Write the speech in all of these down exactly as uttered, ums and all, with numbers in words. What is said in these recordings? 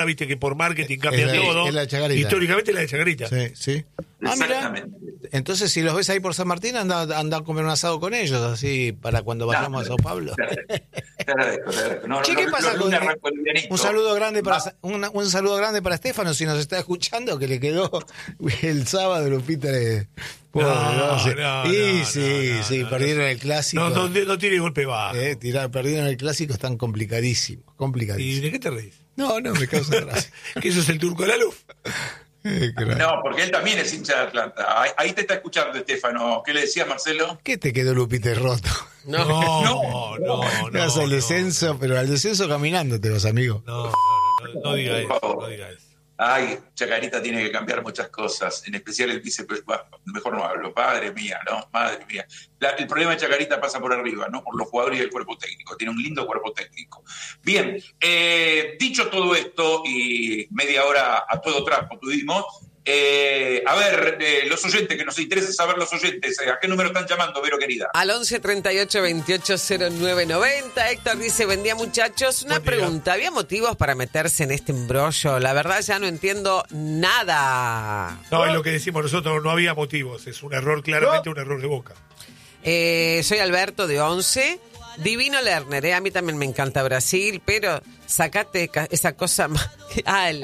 viste que por marketing cambian es la, todo. Es la de Chacarita. Históricamente la de Chacarita. Sí, sí. Ah, mira. Entonces, si los ves ahí por San Martín, anda, anda a comer un asado con ellos, así, para cuando vayamos no, a Sao Paulo. Te agradezco, te agradezco. No, che, no, ¿qué no, pasa no, con no, un saludo grande para un, un saludo grande para Estefano, si nos está escuchando, que le quedó el sábado, Lupita. Le, no, no, no, y no, sí, no, sí, no, perdieron no, el clásico. No, no, no tiene golpe bajo. Eh, tirar, perdieron el clásico, están complicadísimos, complicadísimos. ¿Y de qué te reís? No, no, me causa gracia. ¿Que eso es el turco de la luz? Eh, no, porque él también es hincha de Atlanta. Ahí, ahí te está escuchando, Estefano. ¿Qué le decía Marcelo? ¿Qué te quedó Lupita roto? No, no, no. no vas no, al descenso, no, pero al descenso caminando te vas, amigo. No, no, no, no, no diga eso, no diga eso. Ay, Chacarita tiene que cambiar muchas cosas, en especial el vicepresidente. Mejor no hablo, padre mía, no, madre mía. La, el problema de Chacarita pasa por arriba, no por los jugadores y el cuerpo técnico. Tiene un lindo cuerpo técnico. Bien, eh, dicho todo esto y media hora a todo trapo tuvimos. Eh, a ver, eh, los oyentes, que nos interesa saber los oyentes, ¿a qué número están llamando, Vero querida? Al once treinta y ocho veintiocho cero nueve noventa. Héctor dice, buen día muchachos. Una pregunta, ¿había motivos para meterse en este embrollo? La verdad ya no entiendo nada. No, es lo que decimos nosotros, no había motivos, es un error, claramente un error de Boca. Eh, soy Alberto de once. Divino Lerner, ¿eh? A mí también me encanta Brasil, pero sacate esa cosa más... Ah, el...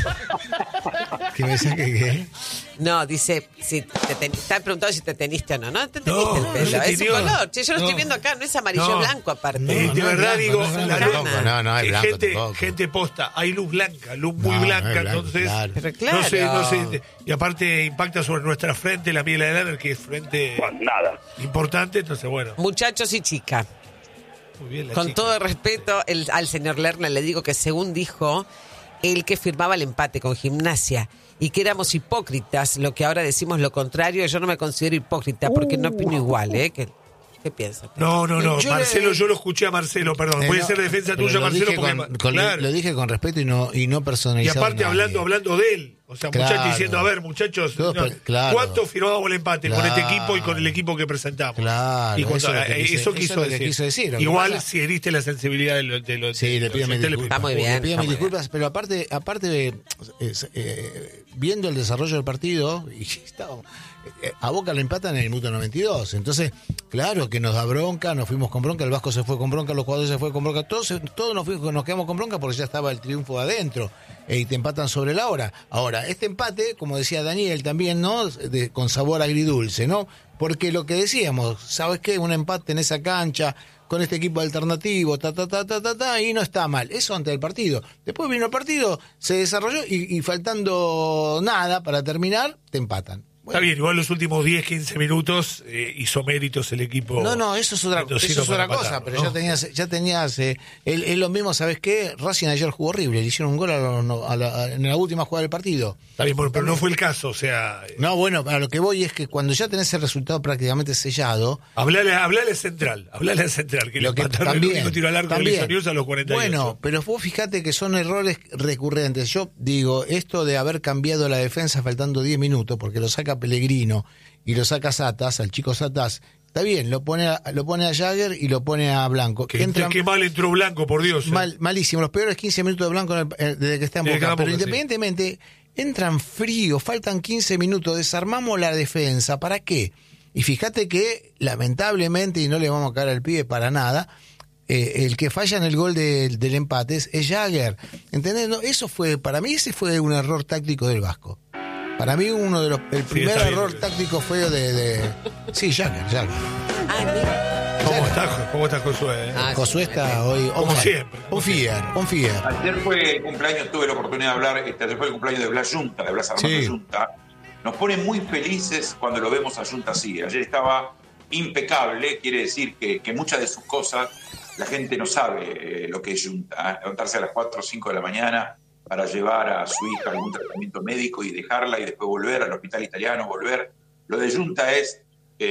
¿Qué me saque qué? No, dice, si te ten... está preguntando si te teniste o no. No te teniste no, el pelo, no es tenió. un color. Che, yo lo no. estoy viendo acá, no es amarillo, no. es blanco aparte. No, no, de no verdad blanco, digo, no es la blanco, luz, no, no es blanco gente, tampoco. gente posta, hay luz blanca, luz muy no, blanca, no es blanco, entonces claro. Pero claro. no sé, no sé, y aparte impacta sobre nuestra frente, la piel de Lerner, que es frente bueno, nada. importante, entonces bueno. Muchachos y chicas. Muy bien, la Con chica. todo el respeto el, al señor Lerner, le digo que según dijo, el que firmaba el empate con Gimnasia y que éramos hipócritas, lo que ahora decimos lo contrario, yo no me considero hipócrita porque no opino igual, ¿eh? ¿Qué, qué piensas? No, no, no, Yo Marcelo, le- yo lo escuché a Marcelo, perdón, Eh, puede no, ser defensa pero tuya, lo Marcelo, dije porque con- con- claro. lo dije con respeto y no, y no Y personalizado. aparte nadie. hablando, hablando de él, o sea, Claro. muchachos diciendo, a ver, muchachos, Todos no, pe- claro. ¿cuánto firmábamos el empate con Claro. este equipo y con el equipo que presentamos? Claro, y cuando, eso es lo que eh, quise- eso eso quiso es lo que decir. quiso decir, lo que Igual pasa- si heriste la sensibilidad de los de los Sí, de le los pido mis oyentes, le disculpas. Está muy Le bien, pido está mis muy disculpas, pero aparte, aparte de, es, eh, viendo el desarrollo del partido, y estábamos, eh, a Boca lo empatan en el minuto noventa y dos. Entonces, claro que nos da bronca, nos fuimos con bronca, el Vasco se fue con bronca, los jugadores se fue con bronca, todos, todos nos, fuimos, nos quedamos con bronca porque ya estaba el triunfo adentro, eh, y te empatan sobre la hora. Ahora, este empate, como decía Daniel también, ¿no? De, con sabor agridulce, ¿no? Porque lo que decíamos, ¿sabes qué? Un empate en esa cancha, con este equipo alternativo, ta, ta, ta, ta, ta, ta, y no está mal. Eso antes del partido. Después vino el partido, se desarrolló y, y faltando nada para terminar, te empatan. Bueno, Está bien, igual los últimos diez, quince minutos eh, hizo méritos el equipo. no, no, eso es otra, Mendocino eso es para otra cosa, empatarlo, pero ¿no? ya tenías, ya tenías, eh, él, él lo mismo, ¿sabes qué? Racing ayer jugó horrible, le hicieron un gol a la, a la- a- en la última jugada del partido. Está bien, bueno, pero no fue el caso, o sea, eh, No, bueno, a lo que voy es que cuando ya tenés el resultado prácticamente sellado, hablale, hablale a Central, hablale a Central, que lo le que empataron el también, único tiro al arco de también. Luis Arias a los cuarenta y ocho. Bueno, pero vos fíjate que son errores recurrentes. Yo digo, esto de haber cambiado la defensa faltando diez minutos, porque lo saca Pellegrino y lo saca Satas, al chico Satas, está bien, lo pone a, lo pone a Jagger y lo pone a Blanco. Que, Entran qué mal entró Blanco, por Dios. eh. mal, malísimo, los peores quince minutos de Blanco en el- eh, desde que está en Desde que Boca. está en Pero Boca, sí. independientemente, entran fríos, faltan quince minutos, desarmamos la defensa, ¿para qué? Y fíjate que, lamentablemente, y no le vamos a caer al pibe para nada, eh, el que falla en el gol de- del empate es, es Jagger. ¿Entendés? No, eso fue, para mí ese fue un error táctico del Vasco. Para mí uno de los, el primer está bien. error táctico fue de, de sí, Jagger, Jagger. Ay, mira. ¿Cómo estás, cómo estás, Josué? eh? Ah, Josué está hoy on Como fire. siempre, como On fire, on fire. Ayer fue el cumpleaños, tuve la oportunidad de hablar, este, ayer fue el cumpleaños de Blas Yunta, de Blas Armando Sí. Yunta. Nos pone muy felices cuando lo vemos a Yunta así. Ayer estaba impecable, quiere decir que, que muchas de sus cosas la gente no sabe eh, lo que es Yunta. ¿eh? Levantarse a las cuatro o cinco de la mañana para llevar a su hija a algún tratamiento médico y dejarla y después volver al hospital italiano, volver. Lo de Yunta es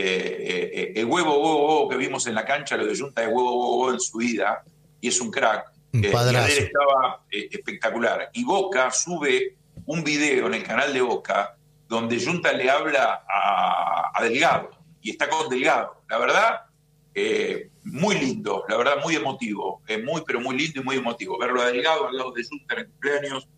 eh, eh, el huevo, huevo, huevo que vimos en la cancha, lo de Yunta es huevo, huevo, huevo en su vida y es un crack. Un Eh, y padrazo. ayer estaba eh, espectacular. Y Boca sube un video en el canal de Boca donde Yunta le habla a, a Delgado y está con Delgado. La verdad, eh, muy lindo, la verdad muy emotivo, eh, muy pero muy lindo y muy emotivo. Verlo a Delgado al lado de Junta en el cumpleaños,